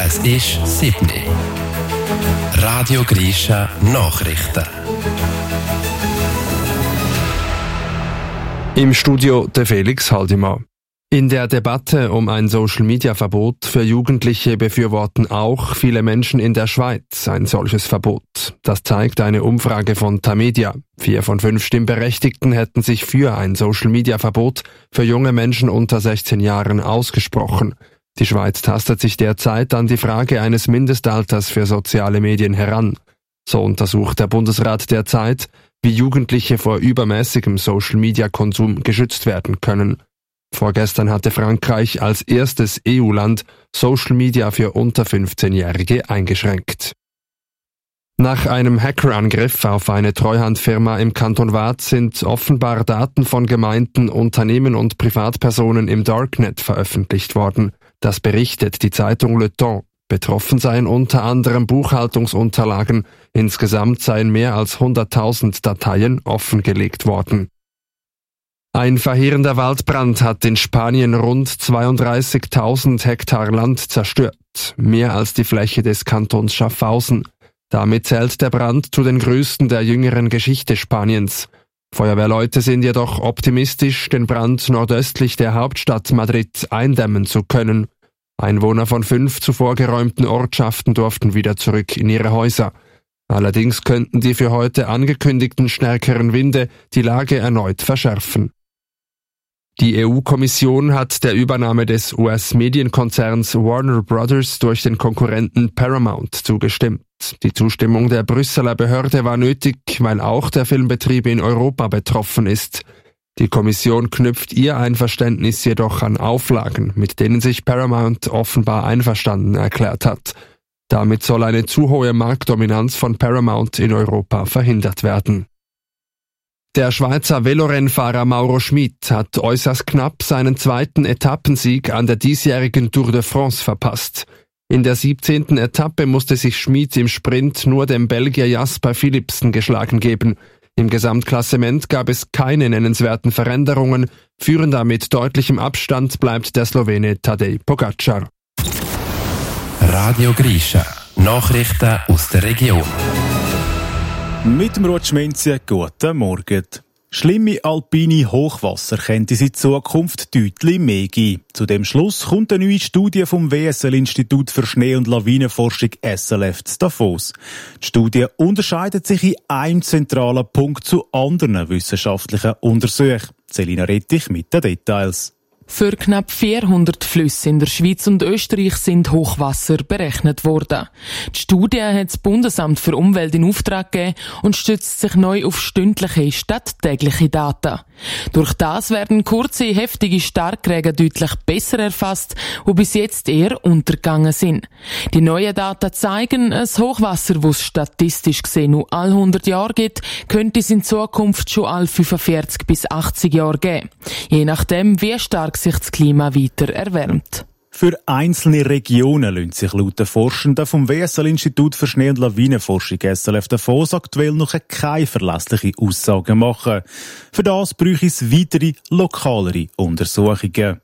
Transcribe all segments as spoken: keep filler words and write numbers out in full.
Es ist sieben Uhr. Radio Grisha Nachrichten. Im Studio der Felix Haldimann. In der Debatte um ein Social-Media-Verbot für Jugendliche befürworten auch viele Menschen in der Schweiz ein solches Verbot. Das zeigt eine Umfrage von Tamedia. Vier von fünf Stimmberechtigten hätten sich für ein Social-Media-Verbot für junge Menschen unter sechzehn Jahren ausgesprochen. Die Schweiz tastet sich derzeit an die Frage eines Mindestalters für soziale Medien heran. So untersucht der Bundesrat derzeit, wie Jugendliche vor übermäßigem Social-Media-Konsum geschützt werden können. Vorgestern hatte Frankreich als erstes E U-Land Social Media für unter fünfzehnjährige eingeschränkt. Nach einem Hackerangriff auf eine Treuhandfirma im Kanton Waadt sind offenbar Daten von Gemeinden, Unternehmen und Privatpersonen im Darknet veröffentlicht worden. Das berichtet die Zeitung Le Temps. Betroffen seien unter anderem Buchhaltungsunterlagen. Insgesamt seien mehr als hunderttausend Dateien offengelegt worden. Ein verheerender Waldbrand hat in Spanien rund zweiunddreißigtausend Hektar Land zerstört, mehr als die Fläche des Kantons Schaffhausen. Damit zählt der Brand zu den größten der jüngeren Geschichte Spaniens. Feuerwehrleute sind jedoch optimistisch, den Brand nordöstlich der Hauptstadt Madrid eindämmen zu können. Einwohner von fünf zuvor geräumten Ortschaften durften wieder zurück in ihre Häuser. Allerdings könnten die für heute angekündigten stärkeren Winde die Lage erneut verschärfen. Die E U-Kommission hat der Übernahme des U S-Medienkonzerns Warner Brothers durch den Konkurrenten Paramount zugestimmt. Die Zustimmung der Brüsseler Behörde war nötig, weil auch der Filmbetrieb in Europa betroffen ist. Die Kommission knüpft ihr Einverständnis jedoch an Auflagen, mit denen sich Paramount offenbar einverstanden erklärt hat. Damit soll eine zu hohe Marktdominanz von Paramount in Europa verhindert werden. Der Schweizer Velorennfahrer Mauro Schmid hat äußerst knapp seinen zweiten Etappensieg an der diesjährigen Tour de France verpasst. In der siebzehnten Etappe musste sich Schmid im Sprint nur dem Belgier Jasper Philipsen geschlagen geben. Im Gesamtklassement gab es keine nennenswerten Veränderungen. Führender mit deutlichem Abstand bleibt der Slowene Tadej Pogačar. Radio Grisha Nachrichten aus der Region. Mit dem Rutschmenzi, guten Morgen. Schlimme alpine Hochwasser könnte es in Zukunft deutlich mehr geben. Zu dem Schluss kommt eine neue Studie vom W S L-Institut für Schnee- und Lawinenforschung S L F zu Davos. Die Studie unterscheidet sich in einem zentralen Punkt zu anderen wissenschaftlichen Untersuchungen. Selina Rettich mit den Details. Für knapp vierhundert Flüsse in der Schweiz und Österreich sind Hochwasser berechnet worden. Die Studie hat das Bundesamt für Umwelt in Auftrag gegeben und stützt sich neu auf stündliche statt tägliche Daten. Durch das werden kurze, heftige Starkregen deutlich besser erfasst, die bis jetzt eher untergegangen sind. Die neuen Daten zeigen, ein Hochwasser, das es statistisch gesehen nur alle hundert Jahre gibt, könnte es in Zukunft schon alle fünfundvierzig bis achtzig Jahre geben. Je nachdem, wie stark sich das Klima weiter erwärmt. Für einzelne Regionen lassen sich laut den Forschenden vom W S L-Institut für Schnee- und Lawinenforschung S L F Davos aktuell noch keine verlässliche Aussagen machen. Für das bräuchte es weitere, lokalere Untersuchungen.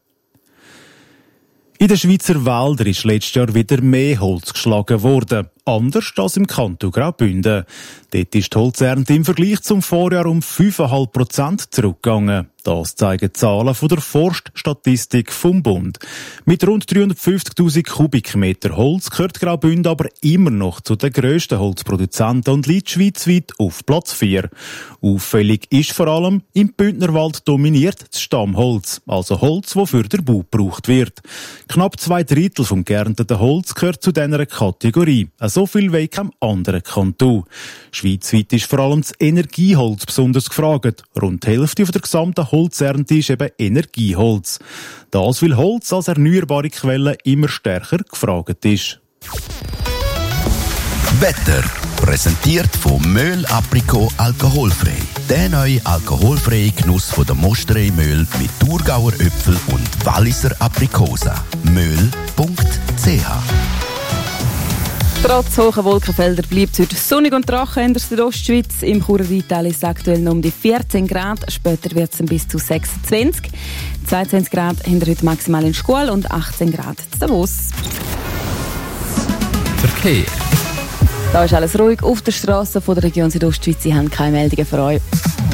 In den Schweizer Wäldern ist letztes Jahr wieder mehr Holz geschlagen worden. Anders als im Kanton Graubünden. Dort ist die Holzernte im Vergleich zum Vorjahr um fünf Komma fünf Prozent zurückgegangen. Das zeigen Zahlen von der Forststatistik vom Bund. Mit rund dreihundertfünfzigtausend Kubikmeter Holz gehört Graubünden aber immer noch zu den grössten Holzproduzenten und liegt schweizweit auf Platz vier. Auffällig ist vor allem, im Bündnerwald dominiert das Stammholz, also Holz, das für den Bau gebraucht wird. Knapp zwei Drittel vom geernteten Holz gehört zu dieser Kategorie. So viel wie kein anderer Kanton. Schweizweit ist vor allem das Energieholz besonders gefragt. Rund die Hälfte der gesamten Holzernte ist eben Energieholz. Das, weil Holz als erneuerbare Quelle immer stärker gefragt ist. Wetter präsentiert von Möhl Aprikot alkoholfrei. Der neue alkoholfreie Genuss von der Mosterei Möhl mit Thurgauer Äpfel und Walliser Aprikosen. möhl punkt c h Trotz hoher Wolkenfelder bleibt es heute sonnig und trocken in der Südostschweiz. Im Churer Rheintal ist es aktuell noch um die vierzehn Grad. Später wird es bis zu sechsundzwanzig. zweiundzwanzig Grad haben wir heute maximal in Schkuhl und achtzehn Grad in Davos. Verkehr. Da ist alles ruhig auf der Straße von der Region Südostschweiz. Sie haben keine Meldungen für euch.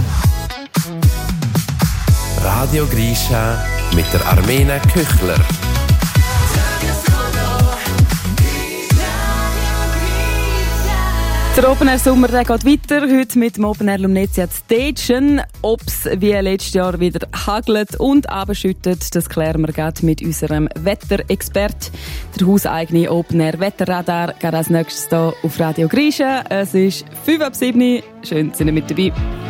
Radio Grisha mit der Armena Köchler. Der Open Air Sommer der geht weiter. Heute mit dem Open Air Lumnezia Station. Ob es wie letztes Jahr wieder hagelt und abschüttet, das klären wir gerade mit unserem Wetterexpert. Der hauseigene Open Air Wetterradar geht als nächstes hier auf Radio Grisha. Es ist fünf ab sieben. Schön, sind ihr mit dabei.